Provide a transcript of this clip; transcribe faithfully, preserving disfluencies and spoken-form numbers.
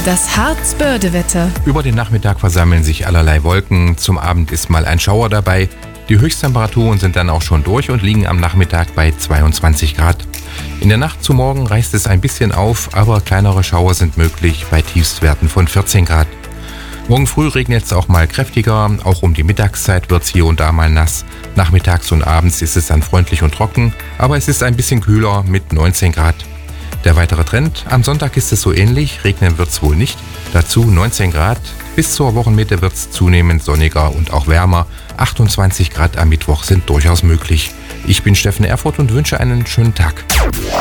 Das Harz-Börde-Wetter. Über den Nachmittag versammeln sich allerlei Wolken. Zum Abend ist mal ein Schauer dabei. Die Höchsttemperaturen sind dann auch schon durch und liegen am Nachmittag bei zweiundzwanzig Grad. In der Nacht zu morgen reißt es ein bisschen auf, aber kleinere Schauer sind möglich bei Tiefstwerten von vierzehn Grad. Morgen früh regnet es auch mal kräftiger, auch um die Mittagszeit wird es hier und da mal nass. Nachmittags und abends ist es dann freundlich und trocken, aber es ist ein bisschen kühler mit neunzehn Grad. Der weitere Trend, am Sonntag ist es so ähnlich, regnen wird es wohl nicht, dazu neunzehn Grad. Bis zur Wochenmitte wird es zunehmend sonniger und auch wärmer, achtundzwanzig Grad am Mittwoch sind durchaus möglich. Ich bin Steffen Erfurt und wünsche einen schönen Tag.